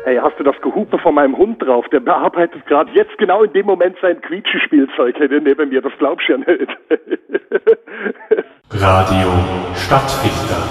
Hey, hast du das Gehupe von meinem Hund drauf? Der bearbeitet gerade jetzt genau in dem Moment sein Quietschespielzeug neben mir. Das glaubst du ja nicht. Radio Stadtfilter.